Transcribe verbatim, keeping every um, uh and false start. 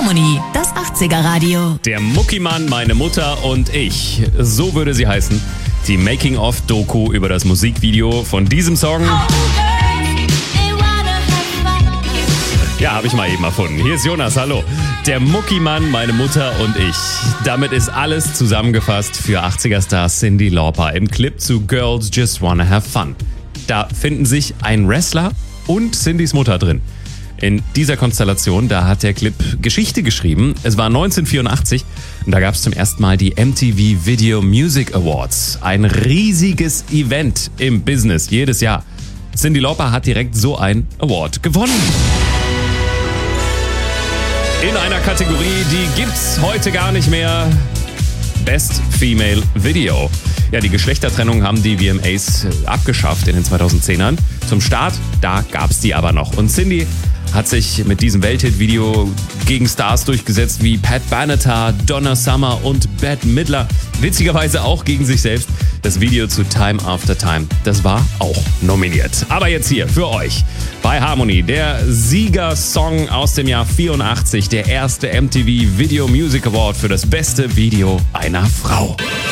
Harmony, das achtziger-Radio. Der Muckimann, meine Mutter und ich. So würde sie heißen. Die Making-of-Doku über das Musikvideo von diesem Song. Ja, habe ich mal eben erfunden. Hier ist Jonas, hallo. Der Muckimann, meine Mutter und ich. Damit ist alles zusammengefasst für achtziger-Star Cyndi Lauper im Clip zu Girls Just Wanna Have Fun. Da finden sich ein Wrestler und Cyndis Mutter drin. In dieser Konstellation, da hat der Clip Geschichte geschrieben. Es war neunzehnhundertvierundachtzig und da gab es zum ersten Mal die M T V Video Music Awards. Ein riesiges Event im Business, jedes Jahr. Cyndi Lauper hat direkt so ein Award gewonnen. In einer Kategorie, die gibt's heute gar nicht mehr. Best Female Video. Ja, die Geschlechtertrennung haben die V M As abgeschafft in den zweitausendzehnern. Zum Start, da gab's die aber noch. Und Cyndi hat sich mit diesem Welthit-Video gegen Stars durchgesetzt wie Pat Benatar, Donna Summer und Bette Midler. Witzigerweise auch gegen sich selbst. Das Video zu Time After Time, das war auch nominiert. Aber jetzt hier für euch bei Harmony, der Siegersong aus dem Jahr vierundachtzig, der erste M T V Video Music Award für das beste Video einer Frau.